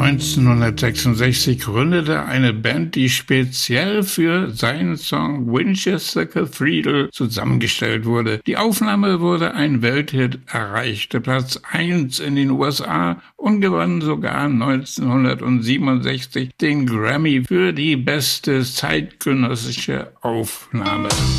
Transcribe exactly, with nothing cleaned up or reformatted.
neunzehnhundertsechsundsechzig gründete er eine Band, die speziell für seinen Song Winchester Cathedral zusammengestellt wurde. Die Aufnahme wurde ein Welthit, erreichte Platz eins in den U S A und gewann sogar neunzehnhundertsiebenundsechzig den Grammy für die beste zeitgenössische Aufnahme.